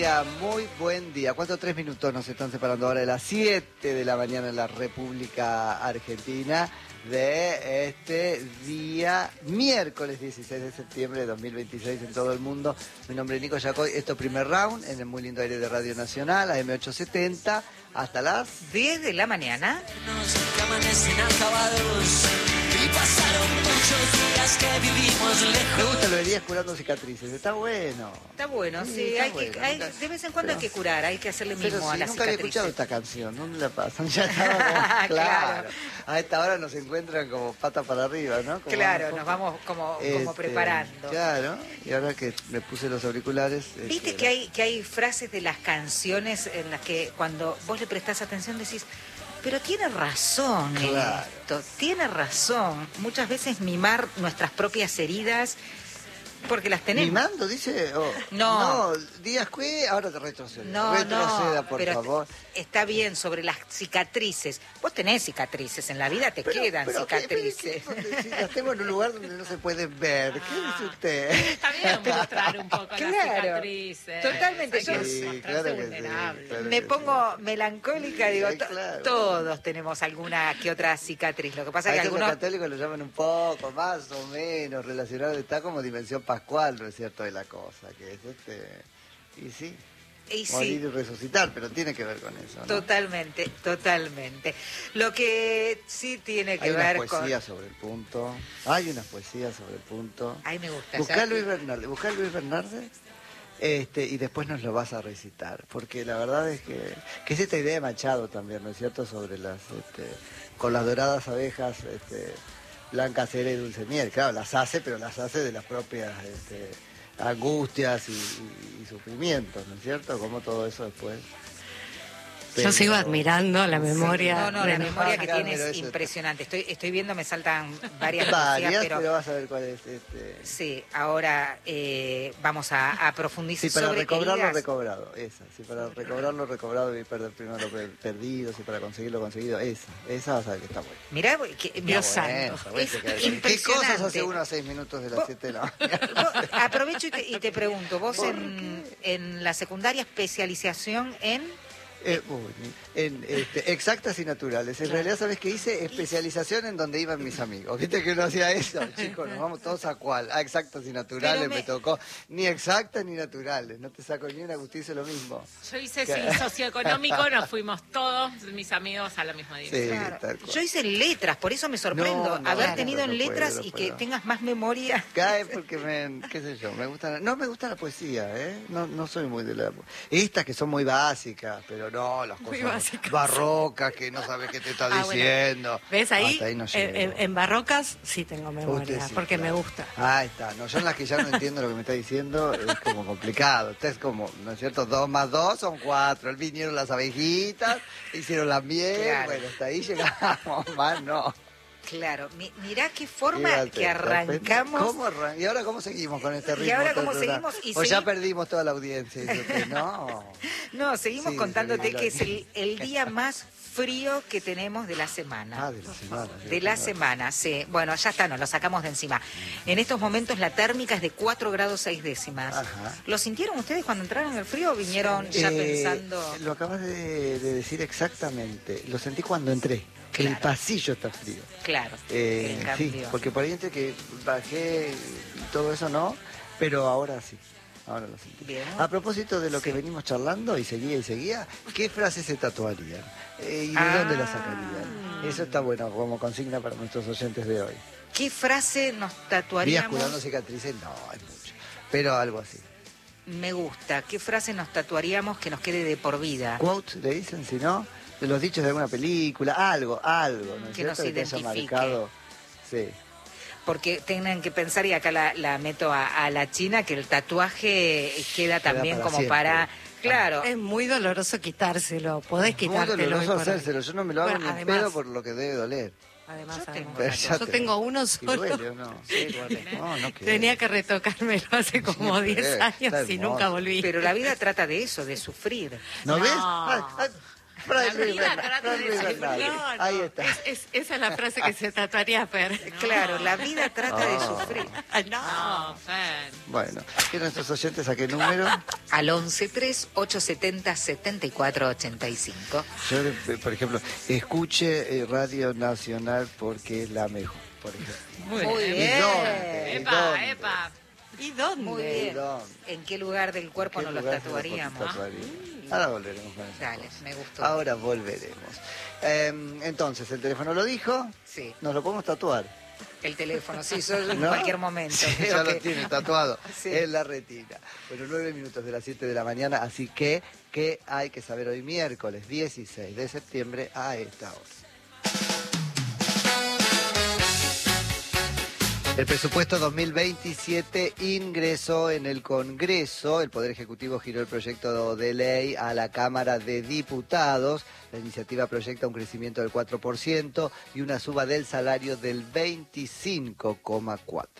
muy buen día. ¿Cuántos 3 minutos nos están separando ahora de las 7 de la mañana en la República Argentina de este día miércoles 16 de septiembre de 2026 en todo el mundo? Mi nombre es Nico Yacoy, esto es Primer Round en el muy lindo aire de Radio Nacional, AM870, hasta las 10 de la mañana. Que amanecen acabados y pasaron muchos días que vivimos lejos. Me gusta lo de días curando cicatrices, está bueno. Está bueno, sí, está hay bueno, que, hay, nunca- de vez en cuando pero- hay que curar, hay que hacerle Pero mismo a si las nunca había cicatrices. escuchado esta canción, ¿dónde la pasan? Ya estaba como, claro. A esta hora nos encuentran como pata para arriba, ¿no? Como Claro, un poco- nos vamos como preparando. Claro, y ahora que me puse los auriculares... Viste que hay frases de las canciones en las que cuando vos le prestás atención decís, pero tiene razón Claro. esto, tiene razón. Muchas veces mimar nuestras propias heridas porque las tenemos. ¿Mimando, dice? No. Díaz que ahora te retrocede. No, Retroceda, no, por pero favor. está bien sobre las cicatrices. Vos tenés cicatrices, en la vida te quedan cicatrices. Si las tengo en un lugar donde no se pueden ver, ¿qué dice usted? Está bien mostrar un poco las Claro, cicatrices. totalmente. Hay que Yo- Sí, mostrarse claro que sí, vulnerable. claro. Me pongo melancólica, digo, Sí, claro. todos tenemos alguna que otra cicatriz. Lo que pasa A es que veces los algunos... católicos lo llaman un poco, más o menos, relacionado, está como dimensión pascual, ¿no es cierto?, de la cosa, que es y sí, Y morir sí, y resucitar, pero tiene que ver con eso, ¿no? totalmente, totalmente. Lo que sí tiene que Hay ver unas con... poesías sobre el punto, hay unas poesías sobre el punto. Ay, me gusta. Buscá ¿sabes? Luis Bernardes, y después nos lo vas a recitar, porque la verdad es que es esta idea de Machado también, ¿no es cierto?, sobre las, con las doradas abejas, blanca cera y dulce miel, claro, las hace, pero las hace de las propias, angustias y sufrimientos, ¿no es cierto?, como todo eso después. Yo sigo Pero- admirando la memoria. No, la de- memoria que Claro, tiene pero es eso- impresionante. Estoy viendo, me saltan varias Varias, poesías, pero vas a ver cuál es. Sí, ahora vamos a profundizar Sí, para sobre recobrar lo heridas. recobrado, esa. Sí, para recobrar lo recobrado y perder primero lo perdido, sí, para conseguir lo conseguido, esa vas a ver que está buena. Mirá, Dios Está buena, santo. está buena, Es te cae bien. ¿Qué impresionante. cosas hace uno a 6 minutos de las Vos- 7 de la mañana? Vos- aprovecho y te pregunto, vos ¿Por en la secundaria especialización en... Exactas y naturales. En realidad, ¿sabes qué hice? Especialización en donde iban mis amigos. ¿Viste que uno hacía eso? Chicos, nos vamos todos a cuál. A exactas y naturales Pero me tocó. Ni exactas ni naturales. No te saco ni una, Agustín hizo lo mismo. Yo hice socioeconómico, nos fuimos todos mis amigos a la misma Sí, dirección. tal cual. Yo hice letras, por eso me sorprendo No, haber claro, tenido en no puedo, letras no y puedo. que tengas más memoria. Cae porque qué sé yo, no me gusta la poesía, no soy muy de la estas que son muy básicas, pero no, las Muy cosas básicas. barrocas que no sabes qué te está Ah, bueno. diciendo. ¿Ves ahí? Hasta ahí no llego. En barrocas sí tengo memoria, Usted sí, porque claro. me gusta. Ahí está, no, yo en las que ya no entiendo lo que me está diciendo es como complicado. Usted es como, ¿no es cierto? 2 más 2 son 4. Vinieron las abejitas, hicieron la miel, Claro. bueno, hasta ahí llegamos, más no. Claro, mirá qué forma Fíjate, que arrancamos. ¿Y ahora cómo seguimos con este ritmo? Y ahora cómo todo el programa? seguimos, y O ya segui- perdimos toda la audiencia. Dice usted, no. No, seguimos Sí, contándote sí, que es el día más frío que tenemos de la semana. Ah, de la semana. De la semana, sí. Bueno, ya está, nos lo sacamos de encima. En estos momentos la térmica es de 4 grados 6 décimas. Ajá. ¿Lo sintieron ustedes cuando entraron en el frío o vinieron ya pensando? Lo acabas de decir exactamente. Lo sentí cuando entré. Que el Claro. pasillo está frío. Claro, Sí, el cambio. porque por ahí entre que bajé y todo eso no, pero ahora sí. Ahora lo sentí. Bien. A propósito de lo que Sí. venimos charlando y seguía, ¿qué frases se tatuarían? ¿Y de dónde las sacarían? Eso está bueno como consigna para nuestros oyentes de hoy. ¿Qué frase nos Días tatuaríamos? curando cicatrices, no, es mucho. Pero algo así. Me gusta. ¿Qué frase nos tatuaríamos que nos quede de por vida? Quotes le dicen, si no, de los dichos de alguna película, algo, ¿no es Que nos cierto? Que te haya identifique. marcado. Sí. Porque tienen que pensar, y acá la meto a la China, que el tatuaje queda también para como siempre. para... Claro, Es muy doloroso quitárselo, podés Muy quitártelo. doloroso hoy por hoy. hacérselo, yo no me lo hago Bueno, ni en además- pedo por lo que debe doler. Además, Yo tengo Pero ya yo te- tengo uno ¿Y solo. duele o no? sí, duele. No, no quiero. Tenía que retocármelo hace como Sí, 10 está años y hermoso. nunca volví. Pero la vida trata de eso, de sufrir. ¿No No. ves? Fray La Luis vida Bernal, trata Fray de Luis sufrir. Bernal. No, no, Ahí está. esa es la frase que se tatuaría Fer. Claro, la vida trata de sufrir. Ay, no. No, Fer. Bueno, ¿y nuestros oyentes a qué número? Al 11-3-870-7485. Yo, por ejemplo, escuche Radio Nacional porque es la mejor, por ejemplo. Muy ¿Y bien. dónde? ¿Y Epa, dónde? epa. ¿Y dónde? Muy bien. ¿Dónde? ¿En qué lugar del cuerpo ¿Qué nos los lugar se tatuaríamos? tatuaría? Ahora volveremos con eso. Dale, me gustó. Ahora volveremos. Entonces, ¿el teléfono lo dijo? Sí, ¿Nos lo podemos tatuar? el teléfono, sí, solo en ¿No? cualquier momento. Sí, Creo ya que- lo tiene tatuado Sí. en la retina. Bueno, 9 minutos de las 7 de la mañana, así que, ¿qué hay que saber hoy miércoles 16 de septiembre a esta hora? El presupuesto 2027 ingresó en el Congreso. El Poder Ejecutivo giró el proyecto de ley a la Cámara de Diputados. La iniciativa proyecta un crecimiento del 4% y una suba del salario del 25,4%.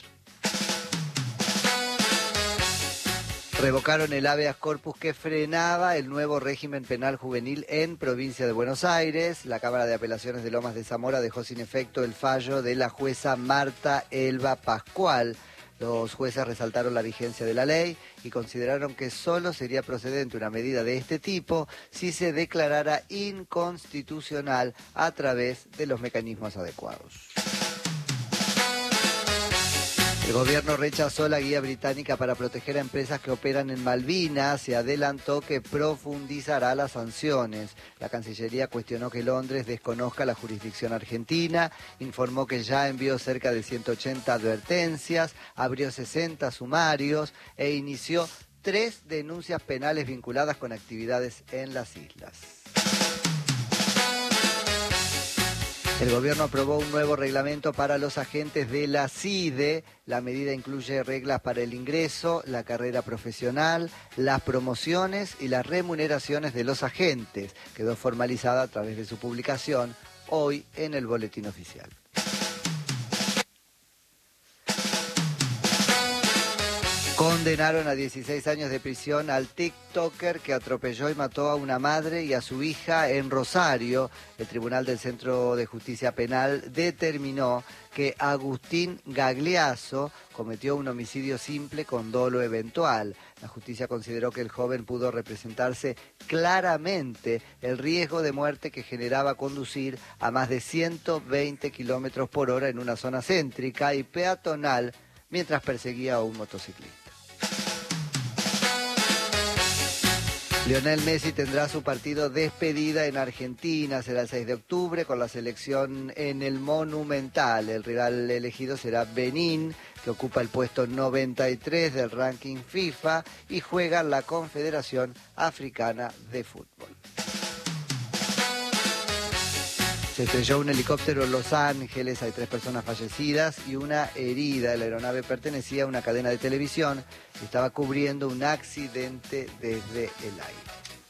Revocaron el habeas corpus que frenaba el nuevo régimen penal juvenil en provincia de Buenos Aires. La Cámara de Apelaciones de Lomas de Zamora dejó sin efecto el fallo de la jueza Marta Elba Pascual. Los jueces resaltaron la vigencia de la ley y consideraron que solo sería procedente una medida de este tipo si se declarara inconstitucional a través de los mecanismos adecuados. El gobierno rechazó la guía británica para proteger a empresas que operan en Malvinas y adelantó que profundizará las sanciones. La Cancillería cuestionó que Londres desconozca la jurisdicción argentina, informó que ya envió cerca de 180 advertencias, abrió 60 sumarios e inició 3 denuncias penales vinculadas con actividades en las islas. El gobierno aprobó un nuevo reglamento para los agentes de la CIDE. La medida incluye reglas para el ingreso, la carrera profesional, las promociones y las remuneraciones de los agentes. Quedó formalizada a través de su publicación hoy en el Boletín Oficial. Condenaron a 16 años de prisión al TikToker que atropelló y mató a una madre y a su hija en Rosario. El Tribunal del Centro de Justicia Penal determinó que Agustín Gagliaso cometió un homicidio simple con dolo eventual. La justicia consideró que el joven pudo representarse claramente el riesgo de muerte que generaba conducir a más de 120 kilómetros por hora en una zona céntrica y peatonal mientras perseguía a un motociclista. Lionel Messi tendrá su partido despedida en Argentina, será el 6 de octubre con la selección en el Monumental. El rival elegido será Benín, que ocupa el puesto 93 del ranking FIFA y juega en la Confederación Africana de Fútbol. Se estrelló un helicóptero en Los Ángeles, hay 3 personas fallecidas y una herida. La aeronave pertenecía a una cadena de televisión y estaba cubriendo un accidente desde el aire.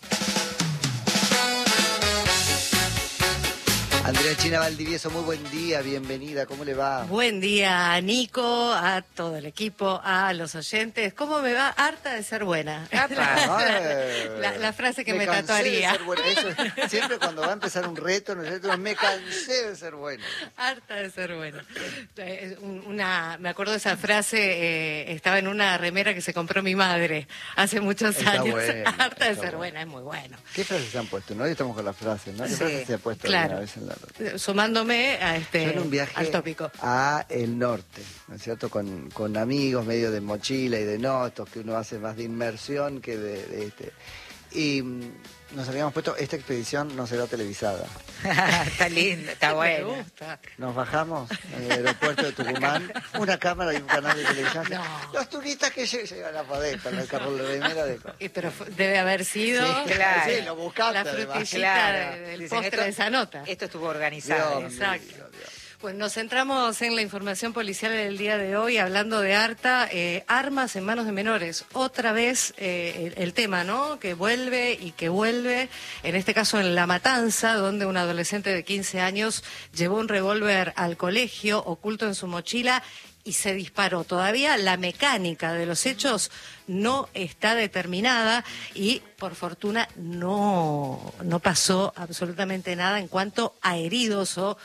Andrea China Valdivieso, muy buen día, bienvenida, ¿cómo le va? Buen día, Nico, a todo el equipo, a los oyentes. ¿Cómo me va? Harta de ser buena. La frase que me cansé de tatuaría. ser buena. Eso, siempre cuando va a empezar un reto, nosotros me cansé de ser buena. Harta de ser buena. Me acuerdo de esa frase, estaba en una remera que se compró mi madre hace muchos Está años. buena, Harta de está ser buena. buena, es muy bueno. ¿Qué frases se han puesto? ¿No? Hoy estamos con las frases, ¿no? ¿Qué Sí, frases se ha puesto claro. alguna vez en la ruta? Sumándome a Yo en un viaje al tópico. a el norte, ¿no es cierto? Con amigos, medio de mochila y de notos, que uno hace más de inmersión que de este. Y nos habíamos puesto, esta expedición no será televisada. Está lindo, está Me bueno. gusta. Nos bajamos en el aeropuerto de Tucumán, una cámara y un canal de televisión. No. Los turistas que llegan a poder con el carro de remera de... Pero debe haber sido claro. Sí, lo buscaste, la además. frutillita Claro. del Dicen, postre de esa nota. Esto estuvo organizado. Dios Exacto. mío, Dios. Pues nos centramos en la información policial del día de hoy, hablando de harta, armas en manos de menores. Otra vez el tema, ¿no? Que vuelve y que vuelve, en este caso en La Matanza, donde un adolescente de 15 años llevó un revólver al colegio, oculto en su mochila, y se disparó. Todavía la mecánica de los hechos no está determinada y por fortuna no pasó absolutamente nada en cuanto a heridos o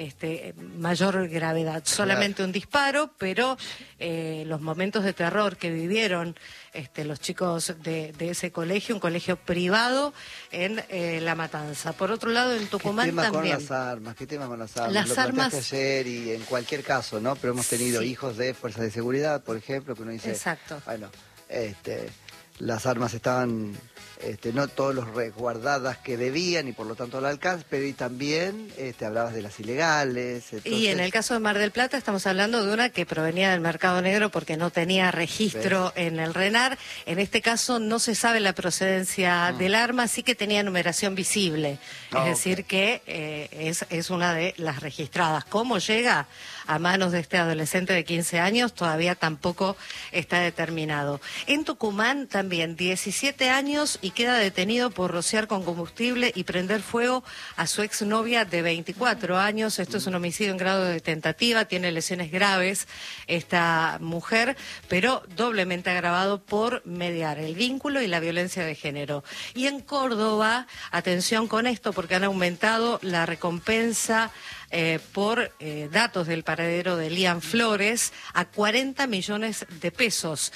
mayor gravedad. Solamente un disparo, pero los momentos de terror que vivieron los chicos de ese colegio, un colegio privado en La Matanza. Por otro lado, en Tucumán también. ¿Qué tema con las armas? Las Lo armas planteaste ayer y en cualquier caso, ¿no? Pero hemos tenido Sí. hijos de fuerzas de seguridad, por ejemplo, que uno dice... Exacto. Bueno, las armas estaban no todos los resguardadas que debían y por lo tanto al alcance, pero y también hablabas de las ilegales. Entonces... Y en el caso de Mar del Plata estamos hablando de una que provenía del mercado negro porque no tenía registro en el RENAR. En este caso no se sabe la procedencia del arma, sí que tenía numeración visible. Es decir que es una de las registradas. ¿Cómo llega a manos de este adolescente de 15 años? Todavía tampoco está determinado. En Tucumán también 17 años y queda detenido por rociar con combustible y prender fuego a su exnovia de 24 años. Esto es un homicidio en grado de tentativa, tiene lesiones graves esta mujer, pero doblemente agravado por mediar el vínculo y la violencia de género. Y en Córdoba, atención con esto porque han aumentado la recompensa por datos del paradero de Lian Flores a 40 millones de pesos.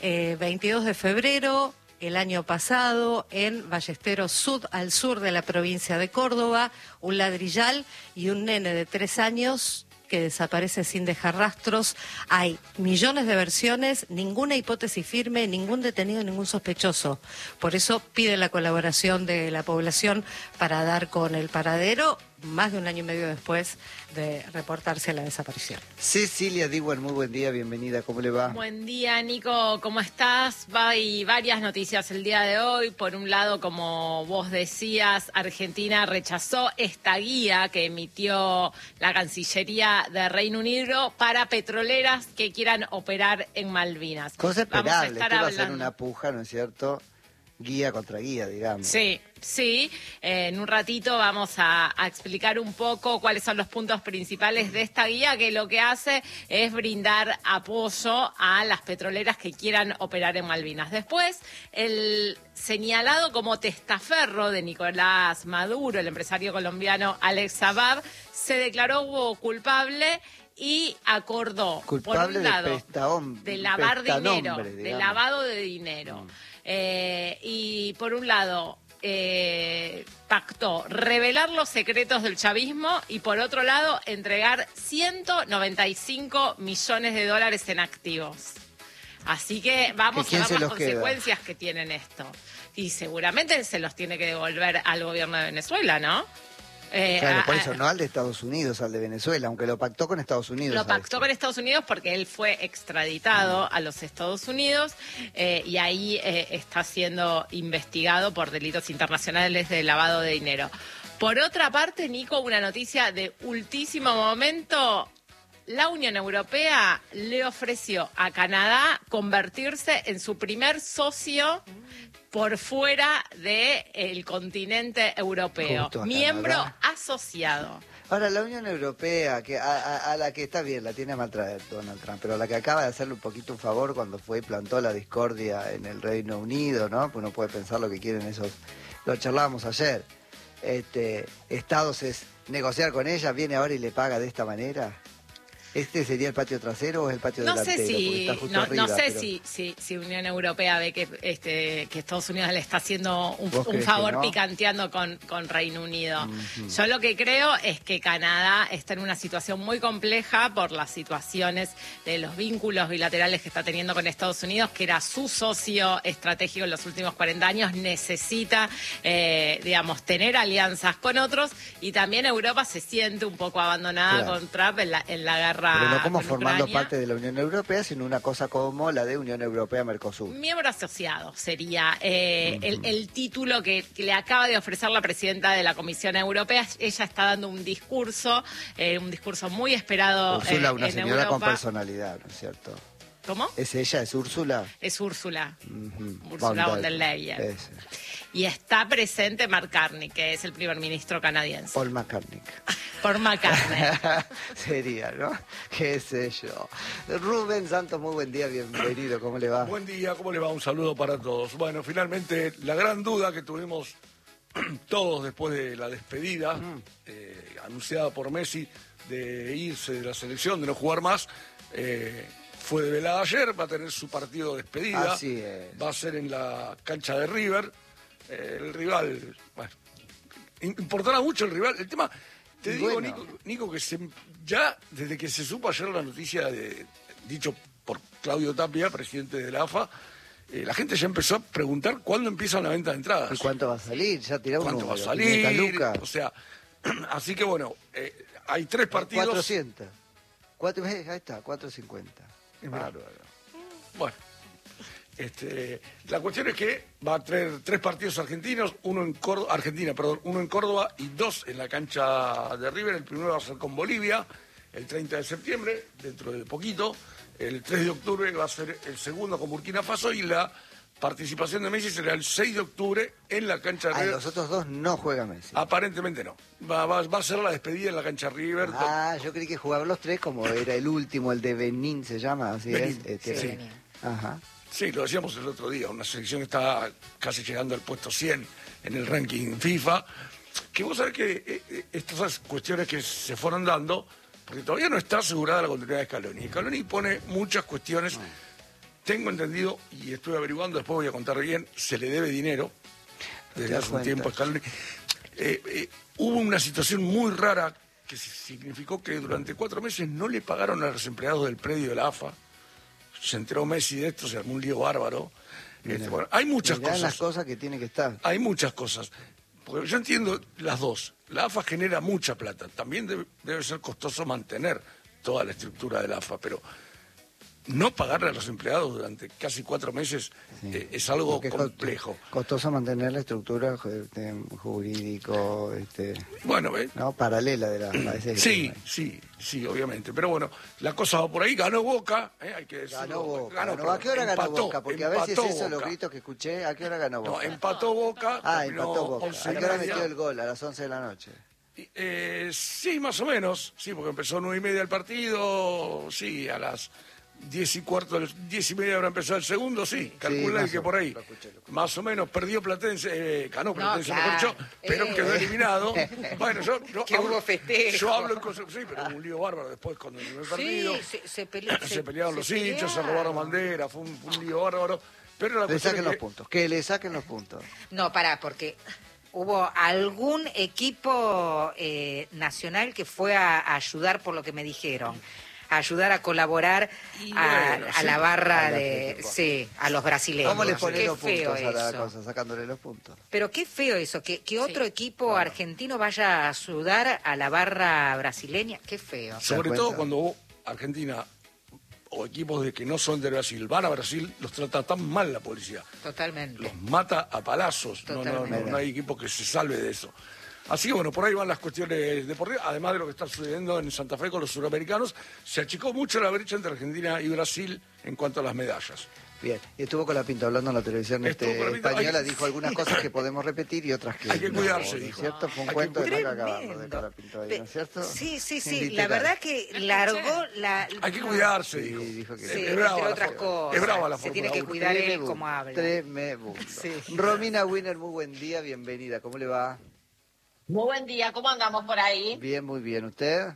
22 de febrero, el año pasado, en Ballesteros Sud, al sur de la provincia de Córdoba, un ladrillal y un nene de 3 años que desaparece sin dejar rastros. Hay millones de versiones, ninguna hipótesis firme, ningún detenido, ningún sospechoso. Por eso pide la colaboración de la población para dar con el paradero, más de un año y medio después de reportarse la desaparición. Cecilia Diwan, muy buen día, bienvenida, ¿cómo le va? Buen día, Nico, ¿cómo estás? Hay varias noticias el día de hoy. Por un lado, como vos decías, Argentina rechazó esta guía que emitió la Cancillería de Reino Unido para petroleras que quieran operar en Malvinas. Cosa esperable, Vamos a esto estar va a ser hablando. una puja, ¿no es cierto? Guía contra guía, digamos. Sí. En un ratito vamos a explicar un poco cuáles son los puntos principales de esta guía, que lo que hace es brindar apoyo a las petroleras que quieran operar en Malvinas. Después, el señalado como testaferro de Nicolás Maduro, el empresario colombiano Alex Saab, se declaró culpable y acordó, Culpable por un lado, de lavar dinero, prestanombre, de digamos. lavado de dinero. Y por un lado, pactó revelar los secretos del chavismo y por otro lado entregar 195 millones de dólares en activos. Así que vamos a ¿Quién ver se las los queda? consecuencias que tienen esto. Y seguramente se los tiene que devolver al gobierno de Venezuela, ¿no? Claro, por eso no al de Estados Unidos, al de Venezuela, aunque lo pactó con Estados Unidos. Lo a pactó esto. con Estados Unidos porque él fue extraditado a los Estados Unidos y ahí está siendo investigado por delitos internacionales de lavado de dinero. Por otra parte, Nico, una noticia de último momento. La Unión Europea le ofreció a Canadá convertirse en su primer socio por fuera del continente europeo, Justo a miembro Canadá. asociado. Ahora, la Unión Europea, que a la que está bien, la tiene a maltraer Donald Trump, pero a la que acaba de hacerle un poquito un favor cuando fue y plantó la discordia en el Reino Unido, ¿no? Pues uno puede pensar lo que quieren esos, lo charlábamos ayer. Estados es negociar con ella, viene ahora y le paga de esta manera. ¿Este sería el patio trasero o es el patio No delantero? sé Porque si, está justo no arriba, sé pero- si Unión Europea ve que Estados Unidos le está haciendo un ¿Vos crees favor que no? picanteando con Reino Unido. Yo lo que creo es que Canadá está en una situación muy compleja por las situaciones de los vínculos bilaterales que está teniendo con Estados Unidos, que era su socio estratégico en los últimos 40 años, necesita, tener alianzas con otros y también Europa se siente un poco abandonada Claro. con Trump en la guerra. Pero no como con formando Ucrania. parte de la Unión Europea, sino una cosa como la de Unión Europea-Mercosur. Miembro asociado sería el título que le acaba de ofrecer la presidenta de la Comisión Europea. Ella está dando un discurso muy esperado Úrsula, una en señora Europa. con personalidad, ¿no es cierto? ¿Cómo? ¿Es ella? ¿Es Úrsula? Es Úrsula. Ujú. Úrsula von der Leyen. Ese. y está presente Mark Carney, que es el primer ministro canadiense. Paul McCartney. Por McCartney. Sería, ¿no? Qué sé yo. Rubén Santos, muy buen día, bienvenido, ¿cómo le va? Buen día, ¿cómo le va? Un saludo para todos. Bueno, finalmente la gran duda que tuvimos todos después de la despedida anunciada por Messi de irse de la selección, de no jugar más, fue develada ayer, va a tener su partido de despedida. Así es. Va a ser en la cancha de River. El rival, bueno, importará mucho el rival. El tema, te digo, bueno. Nico, que ya desde que se supo ayer la noticia dicho por Claudio Tapia, presidente de la AFA, la gente ya empezó a preguntar cuándo empieza la venta de entradas. ¿Y cuánto va a salir? Ya tiramos ¿Cuánto va a 500 salir? lucas. O sea, así que bueno, hay 3 partidos. 400. Ahí está, 450. Es bárbaro. Bueno, la cuestión es que va a tener 3 partidos argentinos, uno en Córdoba y 2 en la cancha de River. El primero va a ser con Bolivia, el 30 de septiembre, dentro de poquito. El 3 de octubre va a ser el segundo con Burkina Faso y la participación de Messi será el 6 de octubre en la cancha de River. Los otros dos no juega Messi. Aparentemente no. Va a ser la despedida en la cancha River. Yo creí que jugaban los 3 como era el último, el de Benín se llama, así Benín, es. sí. Benín. Ajá. Sí, lo decíamos el otro día, una selección que está casi llegando al puesto 100 en el ranking FIFA. Que vos sabés que estas cuestiones que se fueron dando, porque todavía no está asegurada la continuidad de Scaloni. Scaloni pone muchas cuestiones. Tengo entendido, y estuve averiguando, después voy a contar bien, se le debe dinero desde hace un tiempo a Scaloni. Hubo una situación muy rara que significó que durante 4 meses no le pagaron a los empleados del predio de la AFA. Se enteró Messi de esto, se armó un lío bárbaro. Bueno, hay muchas cosas. las cosas que tiene que estar. Hay muchas cosas. Porque yo entiendo las dos. La AFA genera mucha plata. También debe ser costoso mantener toda la estructura de la AFA, pero no pagarle a los empleados durante casi 4 meses es algo Porque complejo. Costoso mantener la estructura jurídico, Bueno, no, paralela de la AFA. Sí, obviamente. Pero bueno, la cosa va por ahí. Ganó Boca, hay que decirlo. Ganó Boca. ¿A qué hora ganó Boca? Porque a veces empató eso, los Boca. gritos que escuché, ¿a qué hora ganó Boca? No, empató Boca. Empató Boca. 11 ¿A qué hora y media. metió el gol? A las 11 de la noche. Sí, más o menos. Sí, porque empezó 9:30 el partido. Sí, a las 10:15, 10:30 habrá empezado el segundo, sí. Calculé que por ahí. Lo escuché. Más o menos perdió Platense, ganó Platense, claro. mejor dicho, pero quedó eliminado. Bueno, Que hubo festejo. Yo hablo en cosas, sí, pero hubo un lío bárbaro después cuando el primer partido. Sí, se pelearon los hinchas, se pelearon. robaron banderas, fue un lío bárbaro. Pero la Le cuestión saquen es los que- puntos. Que le saquen los puntos. No, porque hubo algún equipo nacional que fue a ayudar, por lo que me dijeron, a ayudar a colaborar Y a bueno, la sí, barra al de... Atlético. Sí, a los brasileños. ¿Cómo le ponen Qué los feo puntos a la eso. cosa? Sacándole los puntos. Pero qué feo eso, que otro equipo argentino vaya a ayudar a la barra brasileña. Qué feo. ¿Se Sobre da todo cuenta? cuando Argentina o equipos de que no son de Brasil van a Brasil, los trata tan mal la policía. Totalmente. Los mata a palazos. Totalmente. No hay equipo que se salve de eso. Así que bueno, por ahí van las cuestiones deportivas, además de lo que está sucediendo en Santa Fe con los suramericanos. Se achicó mucho la brecha entre Argentina y Brasil en cuanto a las medallas. Bien, y estuvo con la Pinta hablando en la televisión Estuvo con la Pinta, española, hay- dijo algunas cosas que podemos repetir y otras que Hay que no, cuidarse, ¿no es dijo. cierto? Fue un Hay que cuento de Tremendo. Maca acabando de Colapinto ahí, ¿no es cierto? Sí, Literal. la verdad que largó la... Hay que cuidarse, Sí, dijo. dijo que Sí, Es brava entre la otras Fórmula- cosas. Es brava la Se Fórmula tiene que 1. cuidar él como habla. Tremendo. Sí. Romina Winner, muy buen día, bienvenida. ¿Cómo le va? Muy buen día, ¿cómo andamos por ahí? Bien, muy bien. ¿Usted?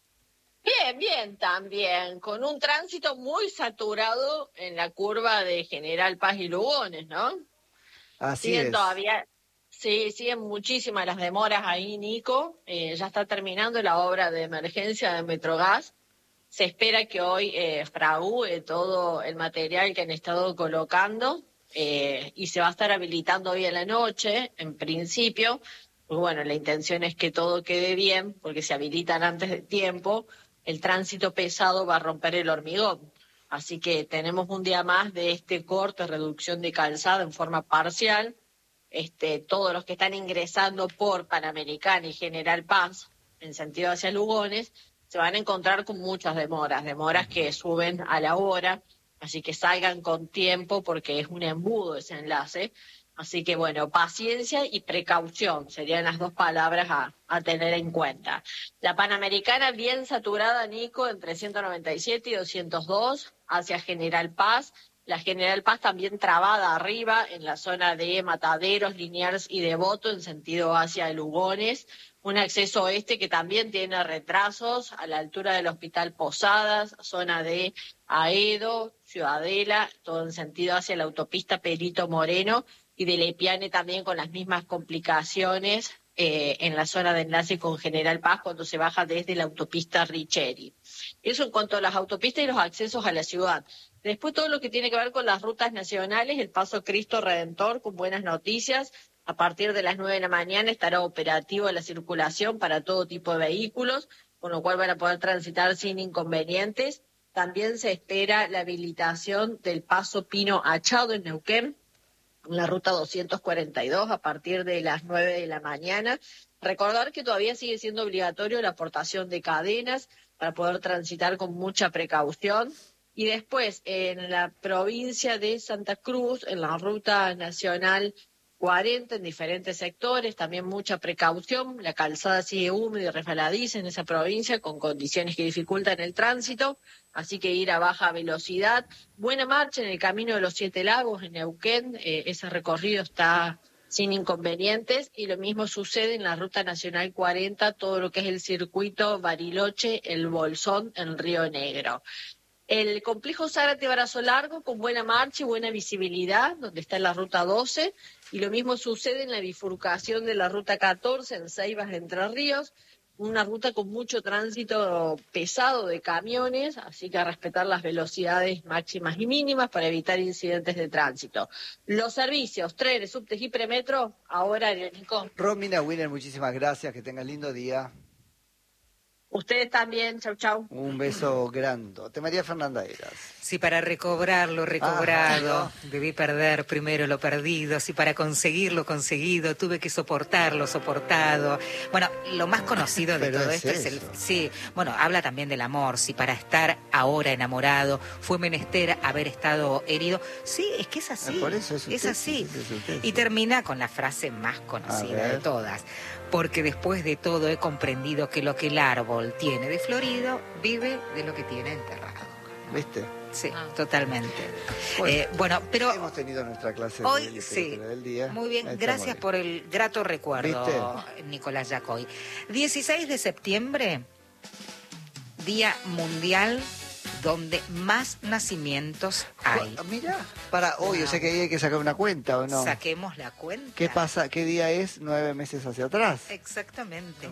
Bien, bien también, con un tránsito muy saturado en la curva de General Paz y Lugones, ¿no? Así Siguen es. todavía, sí, siguen muchísimas las demoras ahí, Nico. Ya está terminando la obra de emergencia de Metrogas. Se espera que hoy fragúe todo el material que han estado colocando y se va a estar habilitando hoy en la noche, en principio. Pues bueno, la intención es que todo quede bien, porque se habilitan antes de tiempo. El tránsito pesado va a romper el hormigón. Así que tenemos un día más de este corte, reducción de calzada en forma parcial. Todos los que están ingresando por Panamericana y General Paz, en sentido hacia Lugones, se van a encontrar con muchas demoras que suben a la hora, así que salgan con tiempo porque es un embudo ese enlace. Así que bueno, paciencia y precaución serían las dos palabras a tener en cuenta. La Panamericana bien saturada, Nico, entre 197 y 202 hacia General Paz. La General Paz también trabada arriba en la zona de Mataderos, Liniers y Devoto en sentido hacia Lugones. Un acceso oeste que también tiene retrasos a la altura del Hospital Posadas, zona de Aedo, Ciudadela, todo en sentido hacia la autopista Perito Moreno y de Lepiane también con las mismas complicaciones en la zona de enlace con General Paz cuando se baja desde la autopista Richeri. Eso en cuanto a las autopistas y los accesos a la ciudad. Después todo lo que tiene que ver con las rutas nacionales, el Paso Cristo Redentor con buenas noticias. A partir de las 9 de la mañana estará operativo la circulación para todo tipo de vehículos, con lo cual van a poder transitar sin inconvenientes. También se espera la habilitación del Paso Pino Achado en Neuquén, en la ruta 242 a partir de las 9 de la mañana. Recordar que todavía sigue siendo obligatorio la aportación de cadenas para poder transitar con mucha precaución. Y después, en la provincia de Santa Cruz, en la ruta nacional 40 en diferentes sectores, también mucha precaución. La calzada sigue húmeda y resbaladiza en esa provincia con condiciones que dificultan el tránsito, así que ir a baja velocidad. Buena marcha en el Camino de los Siete Lagos en Neuquén, ese recorrido está sin inconvenientes y lo mismo sucede en la Ruta Nacional 40, todo lo que es el circuito Bariloche, el Bolsón en Río Negro. El complejo Zárate-Brazo Largo con buena marcha y buena visibilidad, donde está la ruta 12, y lo mismo sucede en la bifurcación de la ruta 14 en Ceibas, Entre Ríos, una ruta con mucho tránsito pesado de camiones, así que a respetar las velocidades máximas y mínimas para evitar incidentes de tránsito. Los servicios, trenes, subtes y premetro, ahora, Nico. Romina Winner, muchísimas gracias, que tengas lindo día. Ustedes también, chau, chau. Un beso grandote. María Fernanda Eras. Si para recobrar lo recobrado debí perder primero lo perdido, si para conseguir lo conseguido tuve que soportar lo soportado. Bueno, lo más conocido de Pero todo es esto es el... eso. Sí, bueno, habla también del amor. Si para estar ahora enamorado fue menester haber estado herido. Sí, es que es así. Por eso es usted, así. es usted, Y termina con la frase más conocida de todas. Porque después de todo he comprendido que lo que el árbol tiene de florido vive de lo que tiene enterrado. ¿Viste? Sí, totalmente. Bueno, pero hemos tenido nuestra clase hoy de sí, literatura del día. muy bien, Está gracias muy bien. por el grato recuerdo, ¿Viste? Nicolás Yacoy. 16 de septiembre, Día Mundial donde más nacimientos hay. Mira, para hoy, o sea que ahí hay que sacar una cuenta, ¿o no? Saquemos la cuenta. ¿Qué pasa? ¿Qué día es 9 meses hacia atrás? Exactamente.